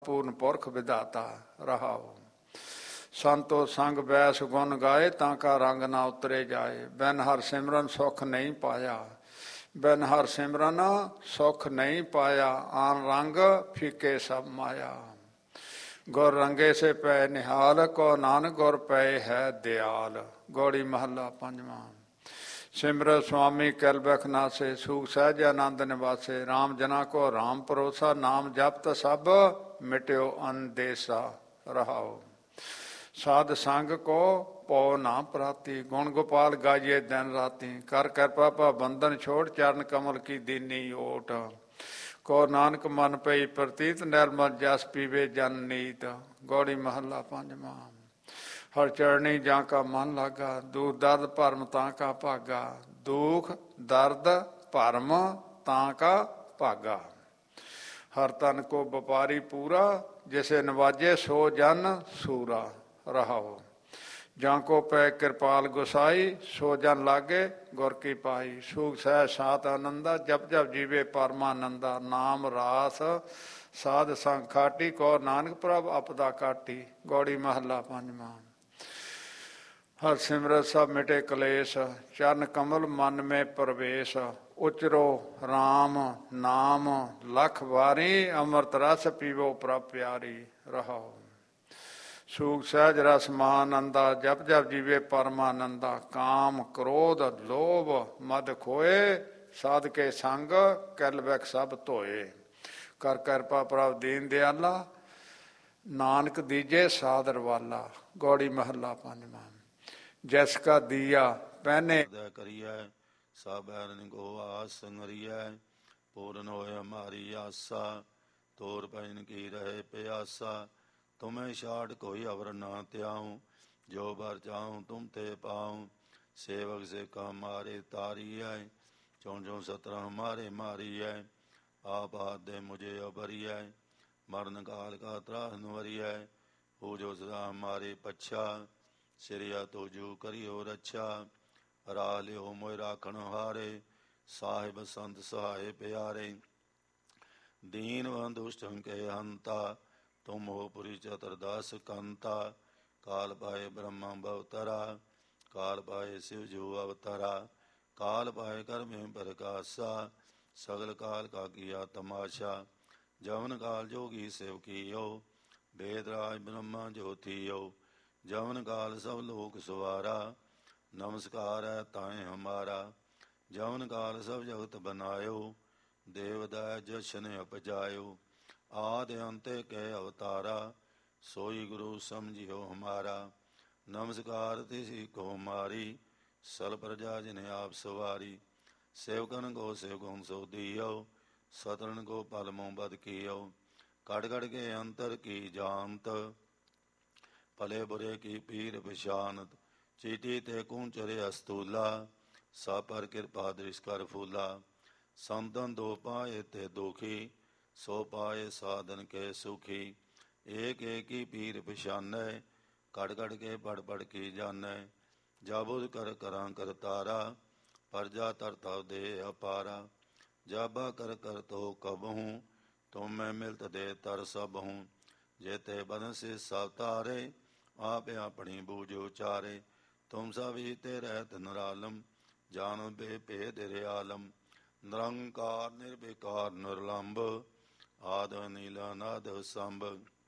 ਪੂਰਨ ਪੁਰਖ ਵਿਧਾਤਾ ਰਹਾਓ। ਸੰਤੋ ਸੰਗ ਬੈਸ ਗੁਣ ਗਾਏ, ਤਾਂ ਕਾ ਰੰਗ ਨਾ ਉਤਰੇ ਜਾਏ। ਬਿਨ ਹਰ ਸਿਮਰਨ ਸੁਖ ਨਹੀਂ ਪਾਇਆ, ਬਿਨ ਹਰ ਸਿਮਰਨ ਸੁਖ ਨਹੀਂ ਪਾਇਆ। ਆਨ ਰੰਗ ਫੀਕੇ ਸਭ ਮਾਇਆ, ਗੁਰ ਰੰਗੇ ਸੇ ਪੈ ਨਿਹਾਲ। ਕੋ ਨਾਨਕ ਗੁਰ ਪਏ ਹੈ ਦਿਆਲ। ਗੌੜੀ ਮਹੱਲਾ ਪੰਜਵਾਂ। ਸਿਮਰਤ ਸੁਆਮੀ ਕਿਲ ਬਿਖ ਨਾਸੇ, ਸੂਖ ਸਹਿਜ ਆਨੰਦ ਨਿਵਾਸੇ। ਰਾਮ ਜਨਾ ਕੋ ਰਾਮ ਭਰੋਸਾ, ਨਾਮ ਜਪਤ ਸਭ ਮਿਟਿਓ ਅੰਦੇਸਾ ਰਹਾਓ। ਸਾਧ ਸੰਗ ਕੋ ਪਉ ਨਾ ਪ੍ਰਾਤੀ, ਗੁਣ ਗੋਪਾਲ ਗਾਈਏ ਦਿਨ ਰਾਤੀ। ਕਰ ਕਿਰਪਾ ਭਾ ਬੰਧਨ ਛੋੜ, ਚਰਨ ਕਮਲ ਕੀ ਦੀਨੀ ਓਟ। ਕੋ ਨਾਨਕ ਮਨ ਪਈ ਪ੍ਰਤੀਤ, ਨਿਰਮਲ ਜਸ ਪੀਵੇ ਜਨ ਨੀਤ। ਗੌੜੀ ਮਹੱਲਾ ਪੰਜਵਾਂ। ਹਰ ਚਰਣੀ ਜਾਂ ਕਾ ਮਨ ਲਾਗਾ, ਦੁਖ ਦਰਦ ਭਰਮ ਤਾਂ ਕਾ ਭਾਗਾ। ਦੁਖ ਦਰਦ ਭਰਮ ਤਾਂ ਕਾ ਭਾਗਾ। ਹਰ ਤਨ ਕੋ ਵਪਾਰੀ ਪੂਰਾ, ਜਿਸੇ ਨਵਾਜੇ ਸੋ ਜਨ ਸੂਰਾ ਰਹਾਓ। ਜਾਂ ਕੋ ਪੈ ਕਿਰਪਾਲ ਗੁਸਾਈ, ਸੋ ਜਨ ਲਾਗੇ ਗੁਰ ਕੀ ਪਾਈ। ਸੂਖ ਸਹਿ ਸਾਤ ਆਨੰਦਾ, ਜਪ ਜਪ ਜੀਵੇ ਪਰਮਾਨੰਦਾ। ਨਾਮ ਰਾਸ ਸਾਧ ਸੰਗ ਖਾਟੀ, ਕੋ ਨਾਨਕ ਪ੍ਰਭ ਆਪਦਾ ਕਾਟੀ। ਗੌੜੀ ਮਹੱਲਾ ਪੰਜਵਾਂ। ਹਰ ਸਿਮਰਤ ਸਭ ਮਿਟੇ ਕਲੇਸ਼, ਚਰਨ ਕਮਲ ਮਨ ਮੇ ਪ੍ਰਵੇਸ਼। ਉਚਰੋ ਰਾਮ ਨਾਮ ਲਖ ਵਾਰੀ, ਅੰਮ੍ਰਿਤ ਰਸ ਪੀਵੋ ਪ੍ਰਭ ਪਿਆਰੀ ਰਹਾਓ। ਸੂਖ ਸਹਿਜ ਰਸ ਮਹਾਨੰਦਾ, ਜਪ ਜਪ ਜੀਵੇ ਪਰਮਾਨੰਦਾ। ਕਾਮ ਕ੍ਰੋਧ ਲੋਭ ਮਦ ਖੋਏ, ਸਾਧ ਕੇ ਸੰਗ ਕਿਲ ਬਿਖ ਸਭ ਧੋਏ। ਕਰ ਕਿਰਪਾ ਪ੍ਰਭ ਦੀਨ ਦਿਆਲਾ, ਨਾਨਕ ਦੀਜੇ ਸਾਧ ਰਵਾਲਾ। ਗੌੜੀ ਮਹੱਲਾ ਪੰਜਵਾਂ। ਜੈਸ ਕਾ ਦੀਆ ਪਹਿਨੇ ਕਰੀਐ, ਸਭ ਐਰਨ ਕੋ ਆਸ ਸੰਗਰੀਐ। ਪੂਰਨ ਹੋਏ ਹਮਾਰੀ ਆਸਾ, ਤੋਰ ਪੈਨ ਕੀ ਰਹੇ ਪਿਆਸਾ। ਤੁਮੇ ਛਾੜ ਕੋਈ ਅਵਰ ਨਾ ਤਿਆਉ, ਜੋ ਬਰ ਚਾਉ ਤੁਮ ਤੇ ਪਾਉ। ਸੇਵਕ ਸੇ ਕਾ ਮਾਰੇ ਤਾਰੀਐ, ਚੌਂ ਚੌਂ ਸਤਰਾਂ ਹਮਾਰੇ ਮਾਰੀਐ। ਆਪ ਹਾਥ ਦੇ ਮੁਝੇ ਅਬਰੀਐ, ਮਰਨ ਕਾਲ ਕਾ ਤਰਾਸ ਵਰੀਐ। ਹੋ ਜੋ ਸਦਾ ਹਮਾਰੇ ਪੱਛਾ, ਸਿਰਿਆ ਤੋਜੂ ਕਰਿਓ ਰੱਛਾ। ਰਾ ਲਿਓ ਮੋਇ ਰਾਖਣ ਹਾਰੇ, ਸਾਹਿਬ ਸੰਤ ਸਹਾਏ ਪਿਆਰੇ। ਦੀਨ ਬੰਧੁਸ਼ਟੰ ਕੇ ਹੰਤਾ, ਤੁਮ ਹੋ ਪੁਰੀ ਚਤੁਰਦਸ ਕੰਤਾ। ਕਾਲ ਪਾਏ ਬ੍ਰਹਮਾ ਬਵਤਰਾ, ਕਾਲ ਪਾਏ ਸਿਵ ਜੂ ਅਵਤਰਾ। ਕਾਲ ਪਾਏ ਕਰਮੇ ਪ੍ਰਕਾਸ਼ਾ, ਸਗਲ ਕਾਲ ਕਾ ਕੀਆ ਤਮਾਸ਼ਾ। ਜਵਨ ਕਾਲ ਜੋਗੀ ਸਿਵ ਕੀਓ, ਵੇਦ ਰਾਜ ਬ੍ਰਹਮਾ ਜੋਤੀਓ। ਜਵਨ ਕਾਲ ਸਭ ਲੋਕ ਸਵਾਰਾ, ਨਮਸਕਾਰ ਹੈ ਤਾਏ ਹਮਾਰਾ। ਜਵਨ ਕਾਲ ਸਭ ਜਗਤ ਬਨਾਇਓ, ਦੇਵ ਦਇਆ ਜਸ਼ਨ ਉਪਜਾਇਓ। ਆਦਿ ਅੰਤੇ ਕੇ ਅਵਤਾਰਾ, ਸੋਈ ਗੁਰੂ ਸਮਝਿਓ ਹਮਾਰਾ। ਨਮਸਕਾਰ ਤਿਸੀ ਕੋ ਮਾਰੀ, ਸਲ ਪ੍ਰਜਾ ਜਿਨ ਆਪ ਸਵਾਰੀ। ਸੇਵਕਨ ਕੋ ਸੇਵ ਗੁਣ ਸੋ ਦੀਓ, ਸਤਰਨ ਕੋ ਪਲ ਮੋਹ ਬਦ ਕੀਓ। ਕੜ ਕੜ ਕੇ ਅੰਤਰ ਕੀ ਜਾਨਤ, ਭਲੇ ਬੁਰੇ ਕੀ ਪੀਰ ਪਛਾਨਤ। ਚੀਟੀ ਤੇ ਕੂੰਚਰੇ ਅਸਤੂਲਾ, ਸਾ ਪਰ ਕਿਰਪਾ ਦ੍ਰਿਸ਼ ਕਰ ਫੂਲਾ। ਸੰਤਨ ਦੋ ਪਾਏ ਤੇ ਦੁਖੀ, ਸੋ ਪਾਏ ਸਾਧਨ ਕੇ ਸੁਖੀ। ਏਕ ਏਕ ਹੀ ਪੀਰ ਪਛਾਨੈ, ਕੜ ਕੜ ਕੇ ਪੜ ਪੜ ਕੀ ਜਾਨੈ। ਜਾਬੁਦ ਕਰ ਕਰਾਂ ਕਰਤਾਰਾ, ਪਰਜਾ ਤਰਤਾ ਦੇ ਅਪਾਰਾ। ਜਾਬਾ ਕਰ ਕਰ ਤੋ ਕਬਹੂੰ, ਤੁਮ ਮੈਂ ਮਿਲਤ ਦੇ ਤਰ ਸਭਹੂੰ। ਜੇਤੇ ਬਦਨ ਸੇ ਸਭ ਤਾਰੇ, ਆਪ ਆਪਣੀ ਬੂਝ ਉਚਾਰੇ। ਤੁਮ ਸਭ ਹੀ ਤੇ ਰਹਿਤ ਨਿਰਾਲਮ, ਜਾਨ ਬੇ ਭੇਦ ਰਿਆਲਮ। ਨਿਰੰਕਾਰ ਨਿਰਵਿਕਾਰ ਨਿਰਲੰਭ, ਆਦ ਨੀਲ ਅਨਾਦ ਸੰਭ।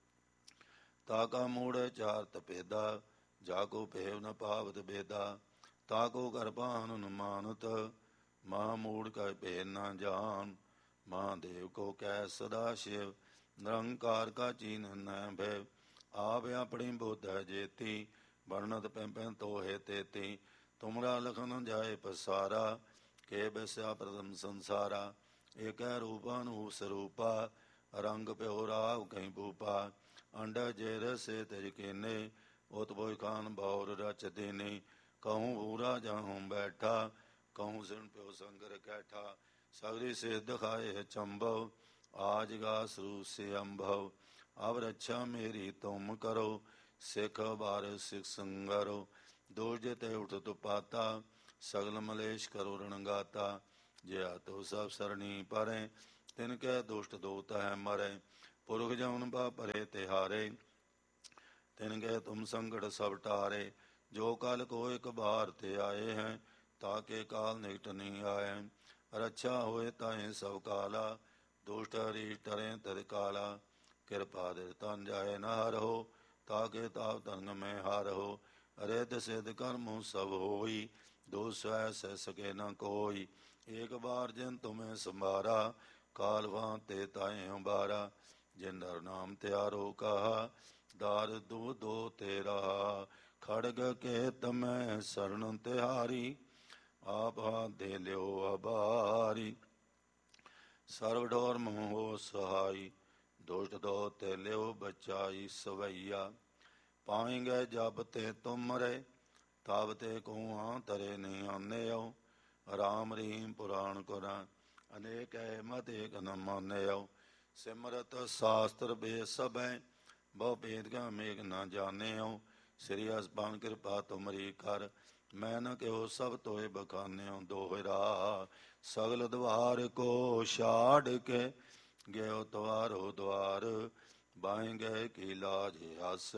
ਤਾਕਾ ਮੂੜ ਚਾਰਤ ਭੇਦਾ, ਜਾਕੋ ਭੇਵ ਨ ਪਾਵਤ ਬੇਦਾ। ਤਾਕੋ ਗਰਭਾਨ ਅਨੁਮਾਨਤ, ਮਹਾ ਮੂੜ ਕੈ ਭੇਦ ਨ ਜਾਨ। ਮਹਾਦੇਵ ਕੋ ਕਹਿ ਸਦਾ ਸ਼ਿਵ, ਨਿਰੰਕਾਰ ਕਾ ਚੀਨ ਨੈ ਭੈ। ਆਪ ਆਪਣੀ ਬੁੱਧ ਹੈ ਜੇਤੀ, ਵਰਣਤ ਪੈਂ ਤੋਹੇ ਤੇਤੀ। ਤੁਮਰਾ ਲਖਨ ਜਾਏ ਪਸਾਰਾ, ਕੇ ਬਸਿਆ ਪ੍ਰਥਮ ਸੰਸਾਰਾ। ਏਕੈ ਰੂਪਾ ਨੂੰ ਸਰੂਪਾ, ਰੰਗ ਪਿਓ ਰਾਵ ਕਹੀਂ ਭੂਪਾ। ਅੰਡਾ ਜੇ ਰਸੇ ਤੇਜ ਕੀਨੇ, ਉਤ ਭੋਇ ਖਾਨ ਬੌਰ ਰਚ ਦੇਨੇ। ਕਹੂੰ ਭੂਰਾ ਜਾਹੂੰ ਬੈਠਾ, ਕਹੂੰ ਸਿਣ ਪਿਓ ਸੰਗਰ ਕੈਠਾ। ਸਗਰੀ ਸਿੱਧ ਖਾਏ ਚੰਭਵ, ਆਜ ਗਾ ਸਰੂ ਸੇ ਅੰਭਵ। ਅਬ ਰੱਛਾ ਮੇਰੀ ਤੁਮ ਕਰੋ, ਸਿੱਖ ਬਾਰ ਸਿੱਖ ਸੰਗਰੋ। ਦੋਜ ਤੇ ਉਠ ਤੁਪਾਤਾ, ਸਗਲ ਮਲੇਸ਼ ਕਰੋ ਰਣਗਾਤਾ। ਜੇ ਆਤੋ ਸਭ ਸਰਣੀ ਪਰੈ, ਤਿਨ ਕੈ ਦੁਸ਼ਟ ਦੋਤ ਹੈ ਮਰੈ। ਪੁਰਖ ਜਮਨ ਪਾ ਭਰੇ ਤਿਹਾਰੇ, ਤਿਨ ਗਏ ਤੁਮ ਸੰਕਟ ਸਭ ਟਾਰੇ। ਜੋ ਕਲ ਕੋ ਇਕ ਬਾਰ ਤੇ ਆਏ ਹੈ, ਤਾਕੇ ਕਾਲ ਨਿਕਟ ਨਹੀਂ ਆਏ। ਰੱਛਾ ਹੋਏ ਤਾਹੇ ਸਭ ਕਾਲਾ, ਦੁਸ਼ਟ ਹਰੀ ਟਰੇ ਤਦ ਕਾਲਾ। ਕਿਰਪਾ ਦੇ ਤਨ ਜਾਏ ਨਾ ਹਰੋ, ਤਾਕੇ ਤਾਪ ਤਰੰਗ ਮੈਂ ਹਾਰੋ। ਰਿੱਧ ਸਿੱਧ ਕਰਮੁ ਸਭ ਹੋਈ, ਦੋਸ ਸਵੈ ਸਹਿ ਸਕੇ ਨ ਕੋਈ। ਏਕ ਬਾਰ ਜਿਨ ਤੁਮੇ ਸੰਭਾਰਾ, ਕਾਲ ਵਾਂ ਤੇ ਤਾਏ ਹੰਬਾਰਾ। ਜਿਨ ਨਰ ਨਾਮ ਤਿਆਰੋ ਕਹਾ, ਦਾਰ ਦੋ ਦੋ ਤੇਰਾ। ਖੜਗ ਕੇ ਤਮੈ ਸਰਣ ਤਿਹਾਰੀ, ਆਪ ਹਾਥ ਦੇ ਲਿਓ ਆਬਾਰੀ। ਸਰਵ ਡੋਰ ਮੋਹ ਸਹਾਈ, ਦੁਸ਼ਟ ਦੋ ਤੇ ਲਿਓ ਬਚਾਈ ਸਵਈਆ। ਪਾਏਂਗੇ ਜਬ ਤੇ ਤੁਮਰੇ, ਤਬ ਤੇ ਕੂਆਂ ਤਰੇ ਨਹੀਂ ਆਨਿਓ। ਰਾਮ ਰੀਮ ਪੁਰਾਣ ਕੁਰਾਨ, ਅਨੇਕ ਹੈ ਮਤ ਏਕ ਨ ਮਾਨਿਓ। ਸਿਮਰਤ ਸਾਸਤਰ ਬੇ ਸਭੈ, ਬਹੁ ਭੇਦ ਕਾ ਮੇਘ ਨ ਜਾਣਿਓ। ਸ੍ਰੀ ਅਸਪਾਨ ਕਿਰਪਾ ਤੁਮਰੀ ਕਰ, ਮੈਂ ਨ ਕਿਹੋ ਸਭ ਤੋਏ ਬਖਾਨਿਓ। ਦੋਹਰਾ ਸਗਲ ਦਵਾਰ ਕੋ ਛਾੜ ਕੇ, ਗਇਓ ਤਵਾਰੋ ਦਵਾਰ। ਬਾਏਂ ਗਏ ਕੀ ਲਾਜ ਹਸ,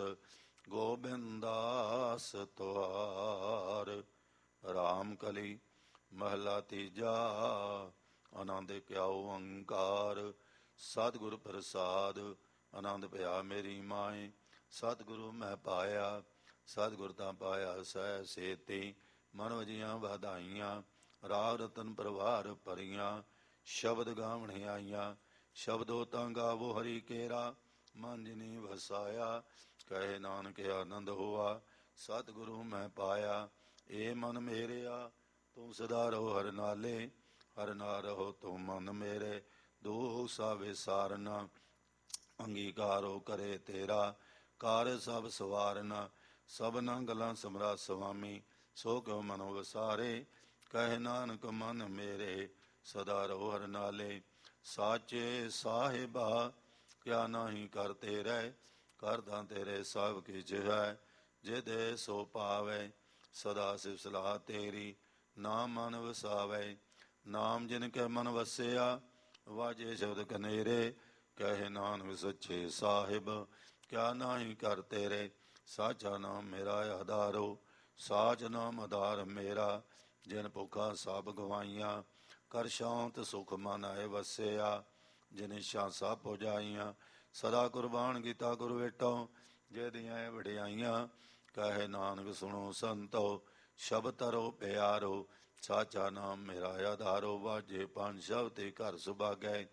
ਗੋਬਿੰਦਾਸ ਤੁਆਰ। ਰਾਮ ਕਲੀ ਮਹਲਾ ਤੀਜਾ, ਆਨੰਦ ਕਿਆ ਓੰਕਾਰ। ਸਤਿਗੁਰ ਪ੍ਰਸਾਦ, ਆਨੰਦ ਭਇਆ ਮੇਰੀ ਮਾਏ। ਸਤਿਗੁਰੂ ਮੈਂ ਪਾਇਆ, ਸਤਿਗੁਰ ਤਾਂ ਪਾਇਆ ਸਹਿ ਸੇਤੀ। ਮਨ ਵਜੀਆਂ ਵਧਾਈਆਂ, ਰਾਗ ਰਤਨ ਪ੍ਰਵਾਰ ਭਰੀਆਂ। ਸ਼ਬਦ ਗਾਵਣ ਆਈਆਂ, ਸ਼ਬਦੋ ਤਾਂ ਗਾਵੋ ਹਰੀ ਕੇਰਾ। ਮਨ ਜਿਨੀ ਵਸਾਇਆ, ਕਹੇ ਨਾਨਕ ਆਨੰਦ ਹੋਆ। ਸਤਿਗੁਰੂ ਮੈਂ ਪਾਇਆ, ਏ ਮਨ ਮੇਰਿਆ। ਤੂੰ ਸਦਾ ਰਹੋ ਹਰ ਨਾਲੇ, ਹਰ ਨਾਲ ਰਹੋ ਤੂੰ ਮਨ ਮੇਰੇ। ਦੋ ਸਾ ਵਿਸਾਰਨਾ, ਅੰਗੀਕਾਰੋ ਕਰੇ ਤੇਰਾ। ਕਾਰ ਸਭ ਸਵਾਰਨਾ, ਸਭਨਾ ਗਲਾਂ ਸਮਰਾ ਸੁਆਮੀ। ਸੋ ਕਿਉ ਮਨ ਵਸਾਰੇ, ਕਹੇ ਨਾਨਕ ਮਨ ਮੇਰੇ। ਸਦਾ ਰਹੋ ਹਰ ਨਾਲੇ, ਸਾਚੇ ਸਾਹਿਬਾ। ਕਿਆ ਨਾਹੀ ਕਰ ਤੇਰੇ, ਕਰਦਾ ਤੇਰੇ ਸਭ ਕਿਛ ਹੈ। ਜੇ ਦੇ ਸੋ ਪਾਵੇ, ਸਦਾ ਸਿਵ ਸਲਾਹ ਤੇਰੀ। ਨਾਮ ਮਨ ਵਸਾਵੇ, ਨਾਮ ਜਿਨ ਕੇ ਮਨ ਵਸਿਆ। ਵਾਜੇ ਸ਼ਬਦ ਕਨੇਰੇ, ਕਹੇ ਨਾਨਕ ਸੱਚੇ ਸਾਹਿਬ। ਕਿਆ ਨਾਹੀ ਕਰ ਤੇਰੇ, ਸਾਚਾ ਨਾਮ ਮੇਰਾ ਆਧਾਰੋ। ਸਾਚ ਨਾਮ ਆਧਾਰ ਮੇਰਾ, ਜਿਨ ਭੁੱਖਾ ਸਭ ਗਵਾਈਆਂ। ਕਰ ਸ਼ਾਂਤ ਸੁਖ ਮਨ ਆਏ ਵਸਿਆ, ਜਿਨ ਇੱਛਾ ਸਭ ਪੁਜਾਈਆਂ। ਸਦਾ ਕੁਰਬਾਨ ਕੀਤਾ ਗੁਰ ਵੇਟੋ, ਜੇ ਦੀਆਂ ਵਡਿਆਈਆਂ। ਕਹੇ ਨਾਨਕ ਸੁਣੋ ਸੰਤੋ, ਸ਼ਬਦ ਤਰੋ ਪਿਆਰੋ। ਸਾਚਾ ਨਾਮ ਮੇਰਾ ਆਧਾਰੋ। ਵਾਜੇ ਪੰਜ ਸ਼ਬਦ ਤੇ ਘਰ ਸੁਭਾਗੈ,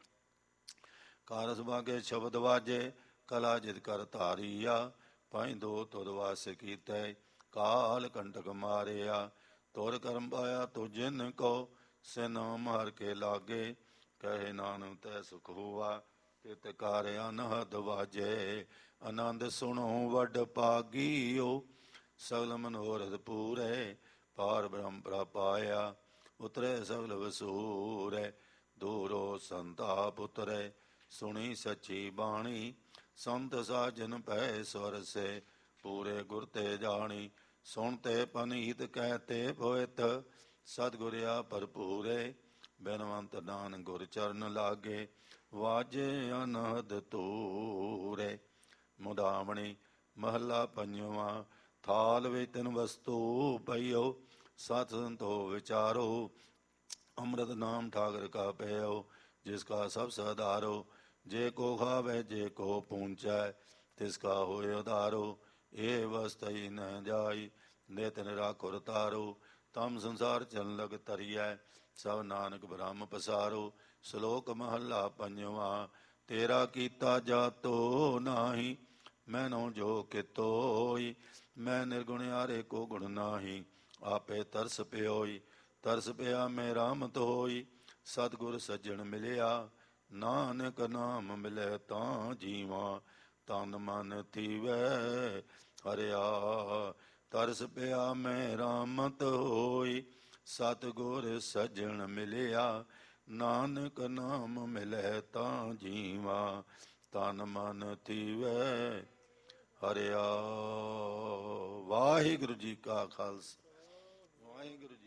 ਘਰ ਸੁਭਾਗੇ ਸ਼ਬਦ ਵਾਜੇ। ਕਲਾ ਜਿਤ ਕਰ ਧਾਰੀਆ, ਭਾਈ ਦੋ ਤੁਧ ਵਾਸ ਕੀਤੈ। ਕਾਲ ਕੰਟਕ ਮਾਰਿਆ, ਤੁਰ ਕਰਮ ਪਾਇਆ ਤੁ ਜਿਨ ਕੋ। ਸਿਨ ਮਾਰ ਕੇ ਲਾਗੇ, ਕਹੇ ਨਾਨਕ ਤੈ ਸੁਖ ਹੋਆ। ਤਿਤ ਕਾਰ ਅਨਹਦ ਵਾਜੇ, ਆਨੰਦ ਸੁਣੋ ਵੱਡ ਭਾਗੀਓ। ਸਗਲ ਮਨੋਰਥ ਪੂਰੇ, ਪਾਰ ਬ੍ਰਹਮ ਪ੍ਰਪਾਇਆ। ਉਤਰੇ ਸਗਲ ਵਸੂਰੇ, ਦੂਰੋ ਸੰਤਾਪ ਉਤਰੇ। ਸੁਣੀ ਸੱਚੀ ਬਾਣੀ, ਸੰਤ ਸਾਜਨ ਪੈ ਸਵਰਸੇ। ਪੂਰੇ ਗੁਰ ਤੇ ਜਾਣੀ, ਸੁਣਤੇ ਪਨੀਤ ਕਹਤੇ ਪੋਇਤ। ਸਤਿਗੁਰ ਆ ਭਰਪੂਰੇ, ਬਿਨਵੰਤ ਨਾਨਕ ਗੁਰ ਚਰਨ ਲਾਗੇ। ਵਾਜੇ ਅਨਹਦ ਤੂਰੇ। ਮੁਦਾਮਣੀ ਮਹੱਲਾ ਪੰਜਵਾਂ। ਥਾਲ ਵਿੱਚ ਤਿੰਨ ਵਸਤੂ ਪਈਓ, ਸਤ ਸੰਤੋ ਵਿਚਾਰੋ। ਅੰਮ੍ਰਿਤ ਨਾਮ ਠਾਕਰ ਕਾ ਪਇਓ, ਜਿਸ ਕਾ ਸਭ ਸਧਾਰੋ। ਜੇ ਕੋ ਖਾਵੇ ਜੇ ਕੋ ਪੂੰਚੈ, ਤਿਸ ਕਾ ਹੋਇ ਉਧਾਰੋ। ਇਹ ਵਸਤਈ ਨ ਜਾਈ, ਨਿਤ ਨਿਰਾਖੁਰ ਤਾਰੋ। ਤਮ ਸੰਸਾਰ ਚਰਨ ਲਗ ਤਰੀਐ, ਸਭ ਨਾਨਕ ਬ੍ਰਹਮ ਪਸਾਰੋ। ਸ਼ਲੋਕ ਮਹੱਲਾ ਪੰਜਵਾਂ। ਤੇਰਾ ਕੀਤਾ ਜਾਤੋ ਨਾਹੀ, ਮੈਨੋ ਜੋ ਕਿਤੋਈ। ਮੈਂ ਨਿਰਗੁਣਿਆਰੇ ਕੋ ਗੁਣ ਨਾਹੀ, ਆਪੇ ਤਰਸ ਪਿਓਈ। ਤਰਸ ਪਿਆ ਮੈਂ ਰਾਮਤ ਹੋਈ, ਸਤਿਗੁਰ ਸੱਜਣ ਮਿਲਿਆ। ਨਾਨਕ ਨਾਮ ਮਿਲੇ ਤਾਂ ਜੀਵਾਂ, ਤਨ ਮਨ ਥੀਵੈ ਹਰਿਆ। ਤਰਸ ਪਿਆ ਮੈਂ ਰਾਮਤ ਹੋਈ, ਸਤਿਗੁਰ ਸੱਜਣ ਮਿਲਿਆ। ਨਾਨਕ ਨਾਮ ਮਿਲੇ ਤਾਂ ਜੀਵਾਂ, ਤਨ ਮਨ ਥੀਵੈ ਹਰਿਆ। ਵਾਹਿਗੁਰੂ ਜੀ ਕਾ ਖਾਲਸਾ, ਵਾਹਿਗੁਰੂ ਜੀ